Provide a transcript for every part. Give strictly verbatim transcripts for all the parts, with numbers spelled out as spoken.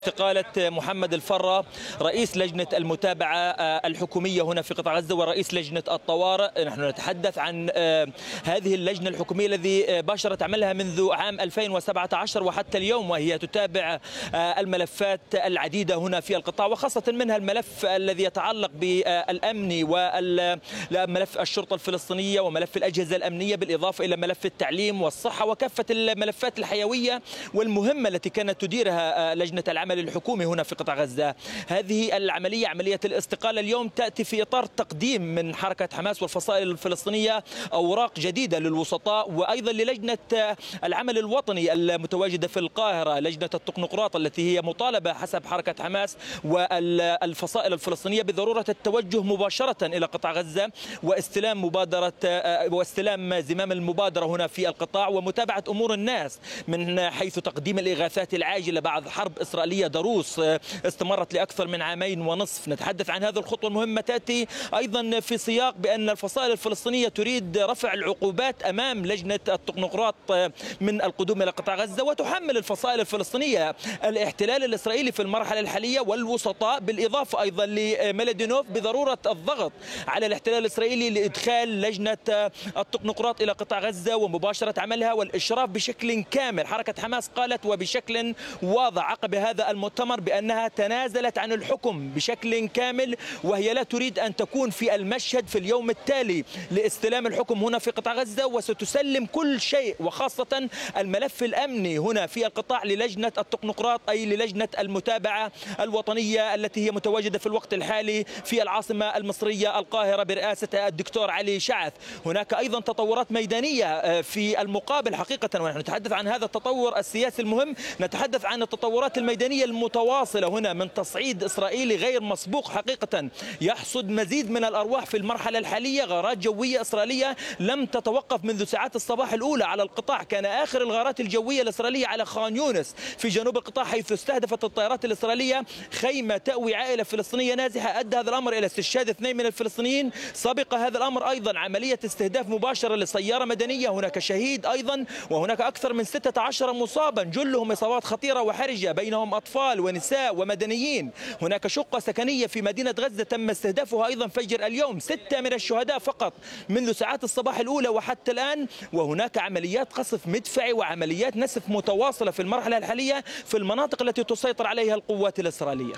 استقالة محمد الفرة رئيس لجنة المتابعة الحكومية هنا في قطاع غزة ورئيس لجنة الطوارئ. نحن نتحدث عن هذه اللجنة الحكومية التي باشرت عملها منذ عام ألفين وسبعة عشر وحتى اليوم، وهي تتابع الملفات العديدة هنا في القطاع، وخاصة منها الملف الذي يتعلق بالأمن وملف الشرطة الفلسطينية وملف الأجهزة الأمنية، بالإضافة إلى ملف التعليم والصحة وكافة الملفات الحيوية والمهمة التي كانت تديرها لجنة العمل الحكومي هنا في قطاع غزة. هذه العملية، عملية الاستقالة اليوم، تأتي في إطار تقديم من حركة حماس والفصائل الفلسطينية أوراق جديدة للوسطاء، وأيضا للجنة العمل الوطني المتواجدة في القاهرة، لجنة التقنقراط التي هي مطالبة حسب حركة حماس والفصائل الفلسطينية بضرورة التوجه مباشرة إلى قطاع غزة واستلام مبادرة واستلام زمام المبادرة هنا في القطاع، ومتابعة أمور الناس من حيث تقديم الإغاثات العاجلة بعد حرب إسرائيلية ضروس استمرت لأكثر من عامين ونصف. نتحدث عن هذه الخطوة المهمة، تأتي أيضا في سياق بأن الفصائل الفلسطينية تريد رفع العقوبات أمام لجنة التقنقراط من القدوم إلى قطاع غزة، وتحمل الفصائل الفلسطينية الاحتلال الإسرائيلي في المرحلة الحالية والوسطاء، بالإضافة أيضا لميلادينوف بضرورة الضغط على الاحتلال الإسرائيلي لإدخال لجنة التقنقراط إلى قطاع غزة ومباشرة عملها والإشراف بشكل كامل. حركة حماس قالت وبشكل واضح عقب هذا المؤتمر بأنها تنازلت عن الحكم بشكل كامل، وهي لا تريد أن تكون في المشهد في اليوم التالي لاستلام الحكم هنا في قطاع غزة، وستسلم كل شيء وخاصة الملف الأمني هنا في القطاع للجنة التقنقراط، أي للجنة المتابعة الوطنية التي هي متواجدة في الوقت الحالي في العاصمة المصرية القاهرة برئاسة الدكتور علي شعث. هناك أيضا تطورات ميدانية في المقابل حقيقة، ونحن نتحدث عن هذا التطور السياسي المهم، نتحدث عن التطورات الميدانية المتواصلة هنا من تصعيد إسرائيلي غير مسبوق حقيقة يحصد مزيد من الأرواح في المرحلة الحالية. غارات جوية إسرائيلية لم تتوقف منذ ساعات الصباح الأولى على القطاع، كان آخر الغارات الجوية الإسرائيلية على خان يونس في جنوب القطاع، حيث استهدفت الطائرات الإسرائيلية خيمة تأوي عائلة فلسطينية نازحة، أدى هذا الأمر إلى استشهاد اثنين من الفلسطينيين. سبق هذا الأمر أيضا عملية استهداف مباشرة لسيارة مدنية، هناك شهيد أيضا، وهناك أكثر من ستة عشر مصابا جلهم إصابات خطيرة وحرجة، بينهم أطفال ونساء ومدنيين. هناك شقة سكنية في مدينة غزة تم استهدافها أيضا فجر اليوم، ستة من الشهداء فقط منذ ساعات الصباح الأولى وحتى الآن. وهناك عمليات قصف مدفعي وعمليات نسف متواصلة في المرحلة الحالية في المناطق التي تسيطر عليها القوات الإسرائيلية.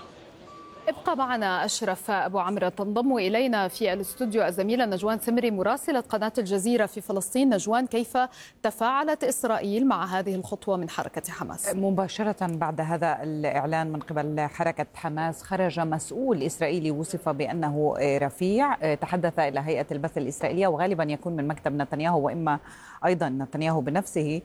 ابقى معنا أشرف أبو عمرو. تنضم إلينا في الاستوديو الزميلة نجوان سمري مراسلة قناة الجزيرة في فلسطين. نجوان، كيف تفاعلت إسرائيل مع هذه الخطوة من حركة حماس؟ مباشرة بعد هذا الإعلان من قبل حركة حماس خرج مسؤول إسرائيلي وصف بأنه رفيع، تحدث إلى هيئة البث الإسرائيلية وغالبا يكون من مكتب نتنياهو وإما أيضا نتنياهو بنفسه،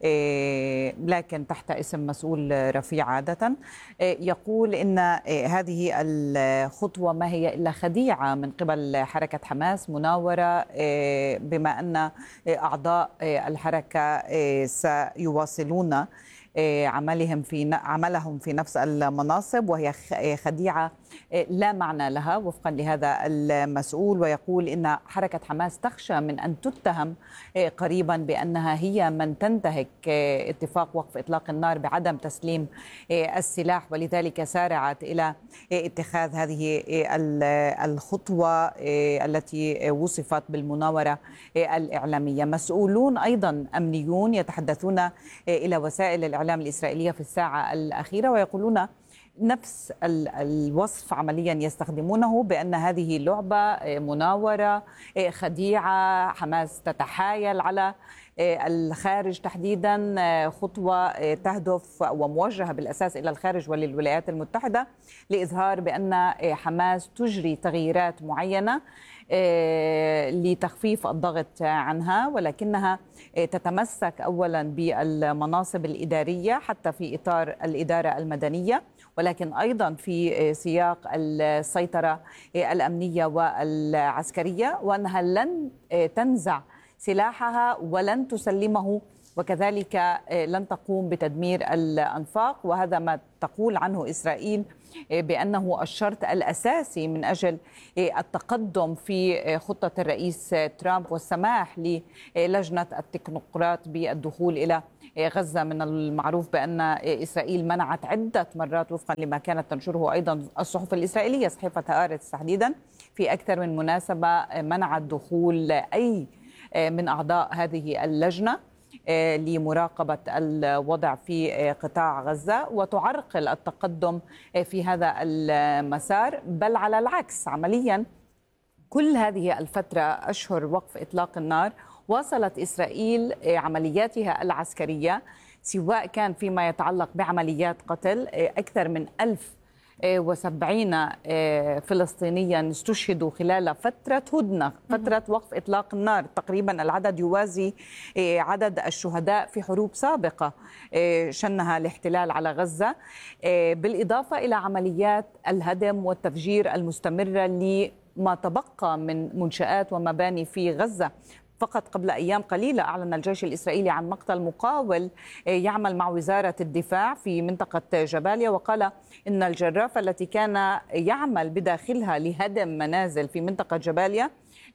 لكن تحت اسم مسؤول رفيع عادة. يقول إن هذه الخطوة ما هي إلا خديعة من قبل حركة حماس، مناورة بما أن أعضاء الحركة سيواصلون عملهم في عملهم في نفس المناصب، وهي خديعة لا معنى لها وفقا لهذا المسؤول. ويقول إن حركة حماس تخشى من أن تتهم قريبا بأنها هي من تنتهك اتفاق وقف إطلاق النار بعدم تسليم السلاح، ولذلك سارعت إلى اتخاذ هذه الخطوة التي وصفت بالمناورة الإعلامية. مسؤولون أيضا أمنيون يتحدثون إلى وسائل الإعلام الإسرائيلية في الساعة الأخيرة ويقولون نفس الوصف عمليا يستخدمونه، بأن هذه لعبة، مناورة، خديعة، حماس تتحايل على الخارج تحديدا، خطوة تهدف وموجهة بالأساس إلى الخارج وللولايات المتحدة لإظهار بأن حماس تجري تغييرات معينة لتخفيف الضغط عنها، ولكنها تتمسك أولا بالمناصب الإدارية حتى في إطار الإدارة المدنية، ولكن أيضا في سياق السيطرة الأمنية والعسكرية، وأنها لن تنزع سلاحها ولن تسلمه، وكذلك لن تقوم بتدمير الأنفاق. وهذا ما تقول عنه إسرائيل بأنه الشرط الأساسي من أجل التقدم في خطة الرئيس ترامب والسماح للجنة التكنوقراط بالدخول إلى غزة. من المعروف بأن إسرائيل منعت عدة مرات وفقا لما كانت تنشره أيضا الصحف الإسرائيلية، صحيفة هآرتس تحديدا، في أكثر من مناسبة منعت دخول أي من أعضاء هذه اللجنة لمراقبة الوضع في قطاع غزة وتعرقل التقدم في هذا المسار، بل على العكس عمليا كل هذه الفترة أشهر وقف إطلاق النار واصلت إسرائيل عملياتها العسكرية، سواء كان فيما يتعلق بعمليات قتل. أكثر من ألف وسبعين فلسطينيا استشهدوا خلال فترة هدنة، فترة وقف إطلاق النار. تقريبا العدد يوازي عدد الشهداء في حروب سابقة شنها الاحتلال على غزة، بالإضافة إلى عمليات الهدم والتفجير المستمرة لما تبقى من منشآت ومباني في غزة. فقط قبل أيام قليلة أعلن الجيش الإسرائيلي عن مقتل مقاول يعمل مع وزارة الدفاع في منطقة جباليا، وقال إن الجرافة التي كان يعمل بداخلها لهدم منازل في منطقة جباليا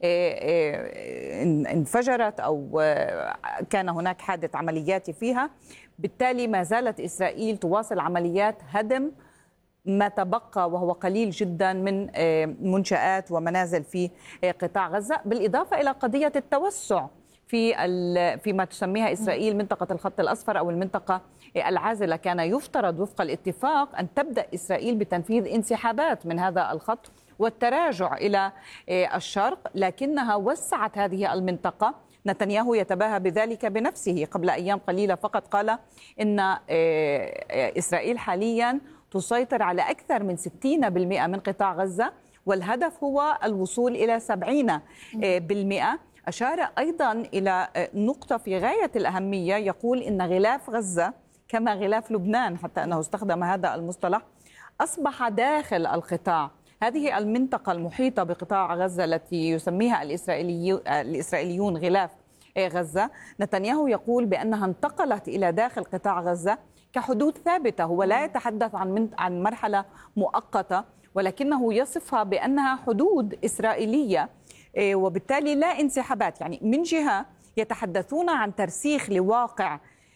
انفجرت أو كان هناك حادث عملياتي فيها. بالتالي ما زالت إسرائيل تواصل عمليات هدم ما تبقى وهو قليل جدا من منشآت ومنازل في قطاع غزة، بالإضافة إلى قضية التوسع في فيما تسميها إسرائيل منطقة الخط الأصفر أو المنطقة العازلة. كان يفترض وفق الاتفاق أن تبدأ إسرائيل بتنفيذ انسحابات من هذا الخط والتراجع إلى الشرق، لكنها وسعت هذه المنطقة. نتنياهو يتباهى بذلك بنفسه، قبل أيام قليلة فقط قال إن إسرائيل حاليا تسيطر على أكثر من ستين بالمئة من قطاع غزة والهدف هو الوصول إلى سبعين بالمئة. أشار أيضا إلى نقطة في غاية الأهمية، يقول إن غلاف غزة كما غلاف لبنان، حتى أنه استخدم هذا المصطلح، أصبح داخل القطاع. هذه المنطقة المحيطة بقطاع غزة التي يسميها الإسرائيلي الإسرائيليون غلاف غزة، نتنياهو يقول بأنها انتقلت إلى داخل قطاع غزة كحدود ثابتة. هو لا يتحدث عن عن مرحلة مؤقتة، ولكنه يصفها بأنها حدود إسرائيلية، وبالتالي لا انسحابات. يعني من جهة يتحدثون عن ترسيخ لواقع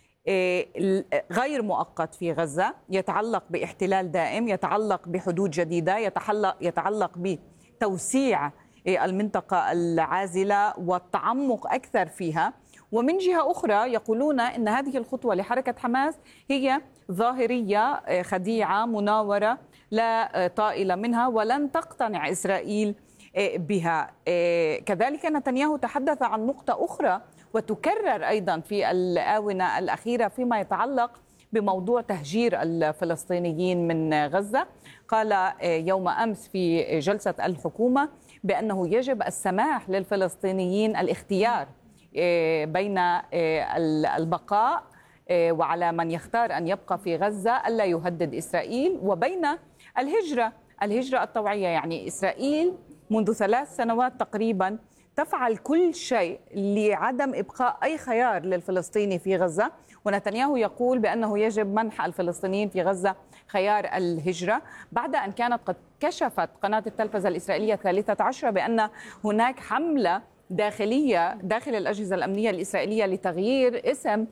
غير مؤقت في غزة يتعلق باحتلال دائم، يتعلق بحدود جديدة، يتعلق يتعلق بتوسيع المنطقة العازلة والتعمق أكثر فيها. ومن جهة أخرى يقولون أن هذه الخطوة لحركة حماس هي ظاهرية خديعة مناورة لا طائل منها ولن تقتنع إسرائيل بها. كذلك نتنياهو تحدث عن نقطة أخرى وتكرر أيضا في الآونة الأخيرة فيما يتعلق بموضوع تهجير الفلسطينيين من غزة. قال يوم أمس في جلسة الحكومة بأنه يجب السماح للفلسطينيين الاختيار بين البقاء وعلى من يختار أن يبقى في غزة ألا يهدد إسرائيل، وبين الهجرة الهجرة الطوعية. يعني إسرائيل منذ ثلاث سنوات تقريبا تفعل كل شيء لعدم إبقاء أي خيار للفلسطيني في غزة، ونتنياهو يقول بأنه يجب منح الفلسطينيين في غزة خيار الهجرة، بعد أن كانت قد كشفت قناة التلفزة الإسرائيلية الثالثة عشرة بأن هناك حملة داخلية داخل الأجهزة الأمنية الإسرائيلية لتغيير اسم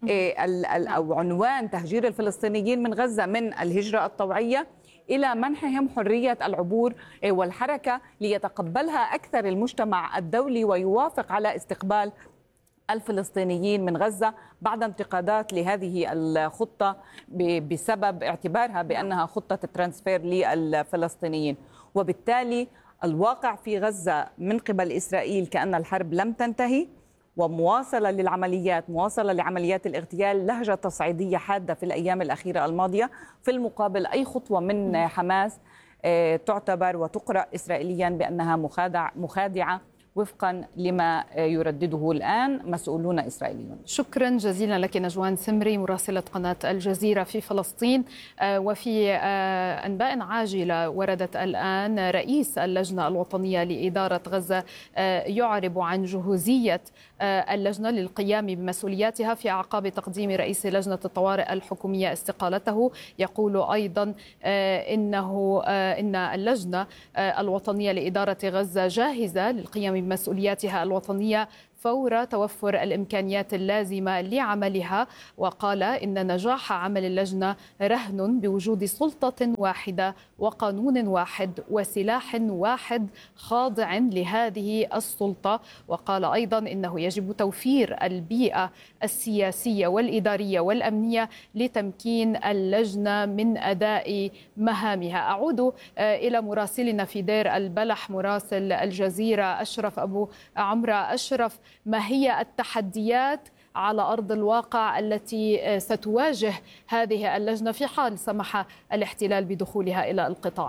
أو عنوان تهجير الفلسطينيين من غزة من الهجرة الطوعية إلى منحهم حرية العبور والحركة ليتقبلها أكثر المجتمع الدولي ويوافق على استقبال الفلسطينيين من غزة، بعد انتقادات لهذه الخطة بسبب اعتبارها بأنها خطة ترانسفير للفلسطينيين. وبالتالي الواقع في غزة من قبل إسرائيل كأن الحرب لم تنتهي ومواصلة للعمليات، مواصلة لعمليات الاغتيال، لهجة تصعيدية حادة في الأيام الأخيرة الماضية. في المقابل أي خطوة من حماس تعتبر وتقرأ إسرائيليا بأنها مخادع مخادعة وفقا لما يردده الآن مسؤولون إسرائيليون. شكرا جزيلا لك نجوان سمري مراسلة قناة الجزيرة في فلسطين. وفي أنباء عاجلة وردت الآن رئيس اللجنة الوطنية لإدارة غزة يعرب عن جهوزية اللجنة للقيام بمسؤولياتها في أعقاب تقديم رئيس لجنة الطوارئ الحكومية استقالته. يقول أيضا إنه إن اللجنة الوطنية لإدارة غزة جاهزة للقيام بمسؤولياتها الوطنية فور توفر الإمكانيات اللازمة لعملها. وقال إن نجاح عمل اللجنة رهن بوجود سلطة واحدة وقانون واحد وسلاح واحد خاضع لهذه السلطة. وقال أيضا إنه يجب توفير البيئة السياسية والإدارية والأمنية لتمكين اللجنة من أداء مهامها. أعود إلى مراسلنا في دير البلح مراسل الجزيرة أشرف أبو عمرة. أشرف، ما هي التحديات على أرض الواقع التي ستواجه هذه اللجنة في حال سمح الاحتلال بدخولها إلى القطاع؟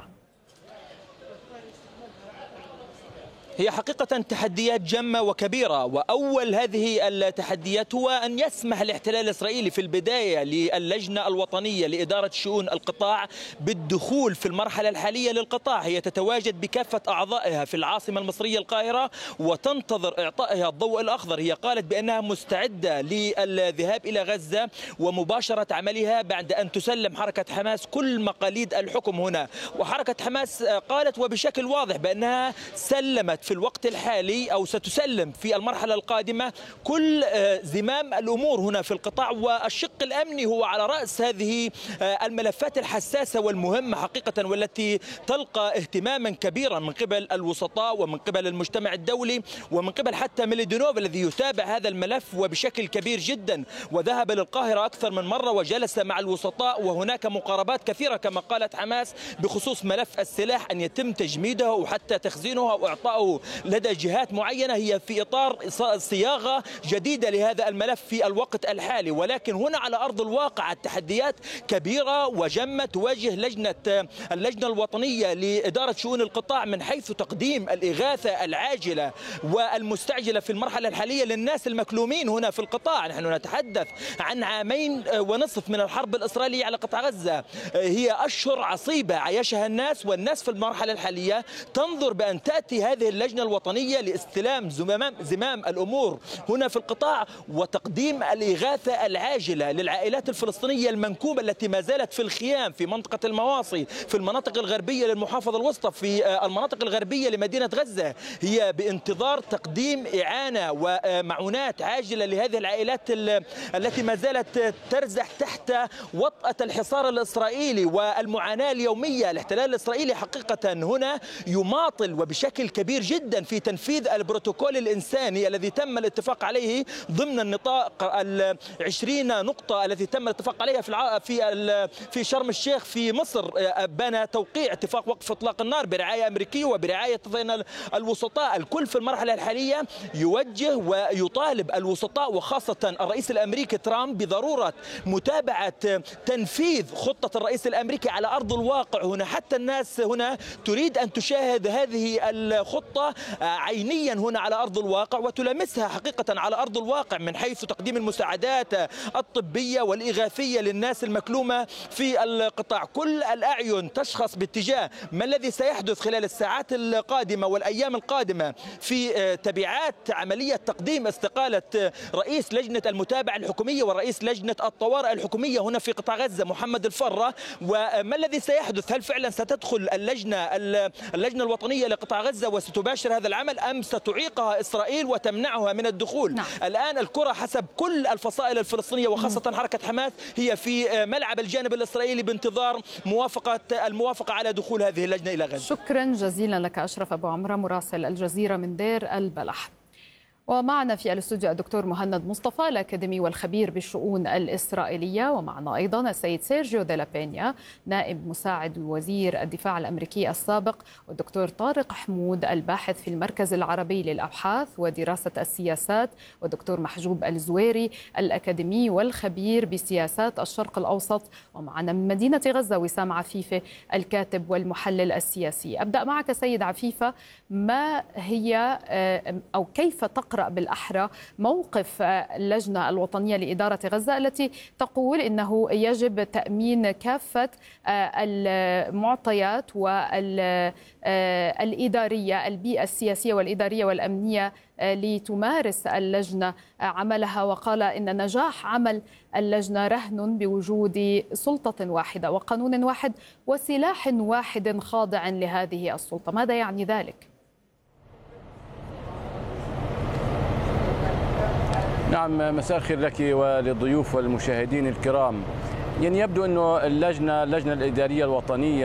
هي حقيقة تحديات جمة وكبيرة، وأول هذه التحديات هو أن يسمح الاحتلال الإسرائيلي في البداية للجنة الوطنية لإدارة شؤون القطاع بالدخول في المرحلة الحالية للقطاع. هي تتواجد بكافة أعضائها في العاصمة المصرية القاهرة وتنتظر إعطائها الضوء الأخضر. هي قالت بأنها مستعدة للذهاب إلى غزة ومباشرة عملها بعد أن تسلم حركة حماس كل مقاليد الحكم هنا. وحركة حماس قالت وبشكل واضح بأنها سلمت في الوقت الحالي أو ستسلم في المرحلة القادمة كل زمام الأمور هنا في القطاع، والشق الأمني هو على رأس هذه الملفات الحساسة والمهمة حقيقة، والتي تلقى اهتماما كبيرا من قبل الوسطاء ومن قبل المجتمع الدولي ومن قبل حتى ميليدينوف الذي يتابع هذا الملف وبشكل كبير جدا، وذهب للقاهرة أكثر من مرة وجلس مع الوسطاء. وهناك مقاربات كثيرة كما قالت حماس بخصوص ملف السلاح أن يتم تجميده وحتى تخزينه وإعطائه لدى جهات معينة هي في إطار صياغة جديدة لهذا الملف في الوقت الحالي. ولكن هنا على أرض الواقع التحديات كبيرة وجمة تواجه لجنة اللجنة الوطنية لإدارة شؤون القطاع من حيث تقديم الإغاثة العاجلة والمستعجلة في المرحلة الحالية للناس المكلومين هنا في القطاع. نحن نتحدث عن عامين ونصف من الحرب الإسرائيلية على قطاع غزة. هي أشهر عصيبة عايشها الناس، والناس في المرحلة الحالية تنظر بأن تأتي هذه اللجنة الوطنية لاستلام زمام, زمام الأمور هنا في القطاع وتقديم الإغاثة العاجلة للعائلات الفلسطينية المنكوبة التي ما زالت في الخيام في منطقة المواصي، في المناطق الغربية للمحافظة الوسطى، في المناطق الغربية لمدينة غزة. هي بانتظار تقديم إعانة ومعونات عاجلة لهذه العائلات التي ما زالت ترزح تحت وطأة الحصار الإسرائيلي والمعاناة اليومية. الاحتلال الإسرائيلي حقيقة هنا يماطل وبشكل كبير جدا في تنفيذ البروتوكول الإنساني الذي تم الاتفاق عليه ضمن النطاق العشرين نقطة التي تم الاتفاق عليها في الع... في ال... في شرم الشيخ في مصر. بان توقيع اتفاق وقف اطلاق النار برعاية أمريكية وبرعاية الوسطاء. الكل في المرحلة الحالية يوجه ويطالب الوسطاء وخاصة الرئيس الأمريكي ترامب بضرورة متابعة تنفيذ خطة الرئيس الأمريكي على أرض الواقع هنا. حتى الناس هنا تريد أن تشاهد هذه الخطة عينيا هنا على أرض الواقع وتلامسها حقيقة على أرض الواقع من حيث تقديم المساعدات الطبية والإغاثية للناس المكلومة في القطاع. كل الأعين تشخص باتجاه ما الذي سيحدث خلال الساعات القادمة والأيام القادمة في تبعات عملية تقديم استقالة رئيس لجنة المتابعة الحكومية ورئيس لجنة الطوارئ الحكومية هنا في قطاع غزة محمد الفرة. وما الذي سيحدث؟ هل فعلا ستدخل اللجنة اللجنة الوطنية لقطاع غزة وستباشر هذا العمل أم ستعيقها إسرائيل وتمنعها من الدخول؟ نعم. الآن الكرة حسب كل الفصائل الفلسطينية وخاصة حركة حماس هي في ملعب الجانب الإسرائيلي بانتظار موافقة الموافقة على دخول هذه اللجنة إلى غزة. شكرا جزيلا لك أشرف أبو عمرة مراسل الجزيرة من دير البلح. ومعنا في الاستوديو الدكتور مهند مصطفى الأكاديمي والخبير بالشؤون الإسرائيلية، ومعنا أيضا السيد سيرجيو ديلا بينيا نائب مساعد وزير الدفاع الأمريكي السابق، والدكتور طارق حمود الباحث في المركز العربي للأبحاث ودراسة السياسات، والدكتور محجوب الزويري الأكاديمي والخبير بسياسات الشرق الأوسط، ومعنا من مدينة غزة وسام عفيفة الكاتب والمحلل السياسي. أبدأ معك سيد عفيفة، ما هي أو كيف تقرأ بالأحرى موقف اللجنة الوطنية لإدارة غزة التي تقول إنه يجب تأمين كافة المعطيات والإدارية، البيئة السياسية والإدارية والأمنية لتمارس اللجنة عملها، وقال إن نجاح عمل اللجنة رهن بوجود سلطة واحدة وقانون واحد وسلاح واحد خاضع لهذه السلطة؟ ماذا يعني ذلك؟ نعم، مساء الخير لك وللضيوف والمشاهدين الكرام. يعني يبدو أنه اللجنة اللجنة الإدارية الوطنية